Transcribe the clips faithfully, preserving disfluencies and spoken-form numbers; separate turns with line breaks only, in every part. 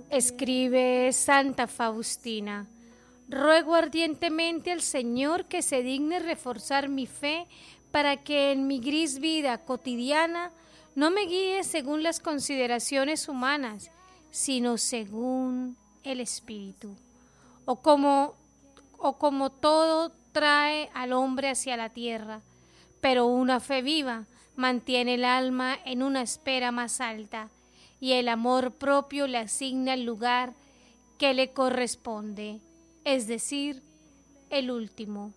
Escribe Santa Faustina: ruego ardientemente al Señor que se digne reforzar mi fe para que en mi gris vida cotidiana no me guíe según las consideraciones humanas, sino según el Espíritu. O como, o como todo trae al hombre hacia la tierra, pero una fe viva mantiene el alma en una espera más alta, y el amor propio le asigna el lugar que le corresponde, es decir, el último.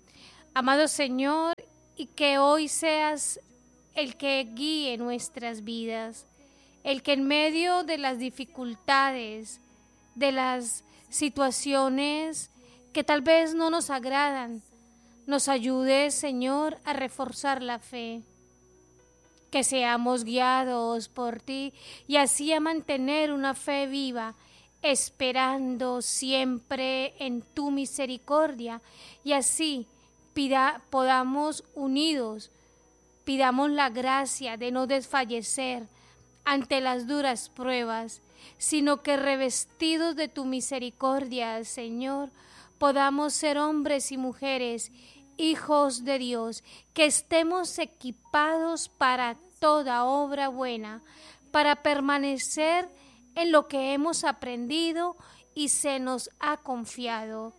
Amado Señor, y que hoy seas el que guíe nuestras vidas, el que en medio de las dificultades, de las situaciones que tal vez no nos agradan, nos ayude, Señor, a reforzar la fe. Que seamos guiados por ti y así a mantener una fe viva, esperando siempre en tu misericordia, y así pida, podamos unidos, pidamos la gracia de no desfallecer ante las duras pruebas, sino que revestidos de tu misericordia, Señor, podamos ser hombres y mujeres, hijos de Dios, que estemos equipados para toda obra buena, para permanecer en lo que hemos aprendido y se nos ha confiado.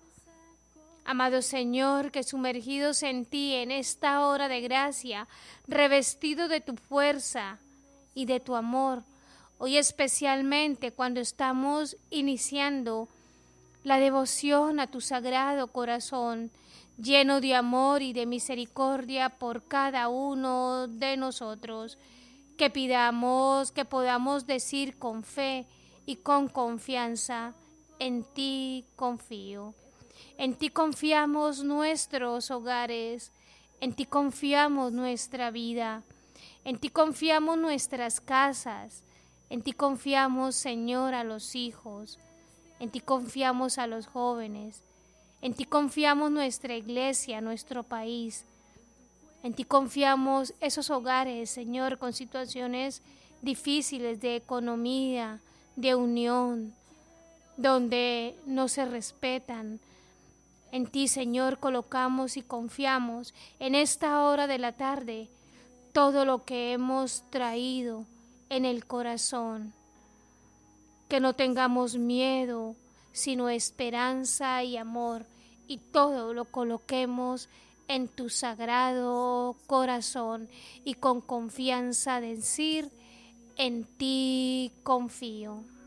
Amado Señor, que sumergidos en ti en esta hora de gracia, revestido de tu fuerza y de tu amor, hoy especialmente cuando estamos iniciando la devoción a tu sagrado corazón, lleno de amor y de misericordia por cada uno de nosotros, que pidamos que podamos decir con fe y con confianza: en ti confío. En ti confiamos nuestros hogares, en ti confiamos nuestra vida, en ti confiamos nuestras casas, en ti confiamos, Señor, a los hijos, en ti confiamos a los jóvenes, en ti confiamos nuestra iglesia, nuestro país. En ti confiamos esos hogares, Señor, con situaciones difíciles de economía, de unión, donde no se respetan. En ti, Señor, colocamos y confiamos en esta hora de la tarde todo lo que hemos traído en el corazón. Que no tengamos miedo, sino esperanza y amor, y todo lo coloquemos en tu sagrado corazón y con confianza decir: en ti confío.